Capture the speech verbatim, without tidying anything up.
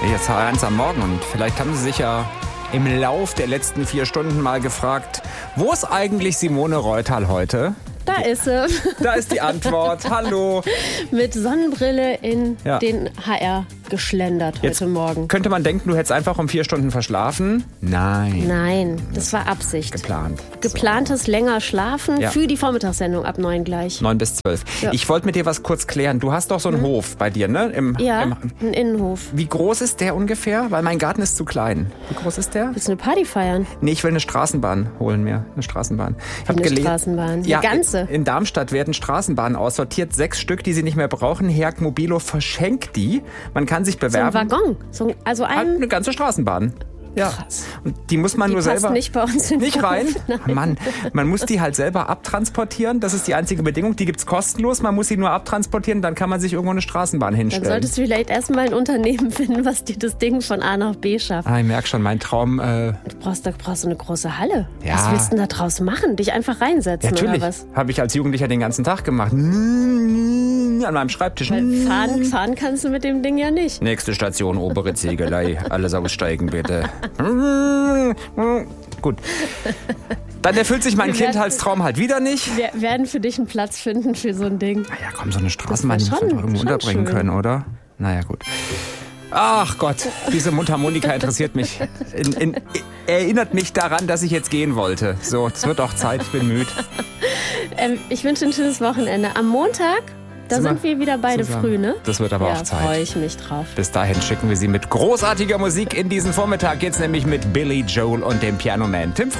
Jetzt eins am Morgen und vielleicht haben Sie sich ja im Lauf der letzten vier Stunden mal gefragt, wo ist eigentlich Simone Reutal heute? Da ist sie. Da ist die Antwort. Hallo. Mit Sonnenbrille in Ja. den H R geschlendert Jetzt heute Morgen. Könnte man denken, du hättest einfach um vier Stunden verschlafen? Nein. Nein, das war Absicht. Geplant. Geplantes länger Schlafen Ja. für die Vormittagssendung ab neun gleich. Neun bis zwölf. Ja. Ich wollte mit dir was kurz klären. Du hast doch so einen Hof bei dir, ne? Im, Ja, Im, ein Innenhof. wie groß ist der ungefähr? Weil mein Garten ist zu klein. Wie groß ist der? Willst du eine Party feiern? Nee, ich will eine Straßenbahn holen mir. Eine Straßenbahn. Ich hab Eine gele- Straßenbahn. Eine Ja, ganze? In, in Darmstadt werden Straßenbahnen aussortiert. Sechs Stück, die sie nicht mehr brauchen. Herk Mobilo verschenkt die. Man kann sich So ein bewerben. Waggon. So ein, also ein... Eine ganze Straßenbahn. Ja. Krass. Und die muss man Die nur passt selber. nicht bei uns in den Nicht rein? Hof, nein. Mann, man muss die halt selber abtransportieren. Das ist die einzige Bedingung. Die gibt's kostenlos. Man muss sie nur abtransportieren. Dann kann man sich irgendwo eine Straßenbahn Dann hinstellen. solltest du vielleicht erstmal ein Unternehmen finden, was dir das Ding von A nach B schafft. Ah, ich merke schon, mein Traum. Äh, Du brauchst, da brauchst du eine große Halle. Ja. Was willst du denn da draus machen? Dich einfach reinsetzen natürlich oder was? habe ich als Jugendlicher den ganzen Tag gemacht. An meinem Schreibtisch. Weil fahren, fahren kannst du mit dem Ding ja nicht. Nächste Station, obere Ziegelei. Alles aussteigen, bitte. Gut. Dann erfüllt sich mein Wir werden- Kindheitstraum halt wieder nicht. Wir werden für dich einen Platz finden für so ein Ding. Naja, komm, so eine Straßenbahn, die Das muss wär man schon- doch irgendwo schon unterbringen schön. können, oder? Naja, gut. Ach Gott, diese Mundharmonika interessiert mich. In, in, erinnert mich daran, dass ich jetzt gehen wollte. So, es wird auch Zeit, ich bin müde. Ähm, ich wünsche ein schönes Wochenende. Am Montag, da Sind sind, wir wir wieder beide zusammen. früh, ne? Das wird aber ja, auch Zeit. freue ich mich drauf. Bis dahin schicken wir Sie mit großartiger Musik in diesen Vormittag. Geht's nämlich mit Billy Joel und dem Piano Man. Tim